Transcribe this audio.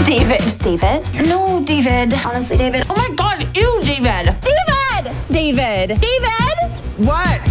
David. David? No, David. Honestly, David. Oh my God, ew, David. David! David. David! What?